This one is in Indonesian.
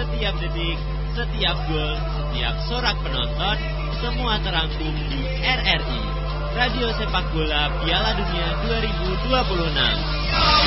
setiap detik, setiap gol, setiap sorak penonton, semua terangkum di RRI, Radio Sepak Bola Piala Dunia 2026.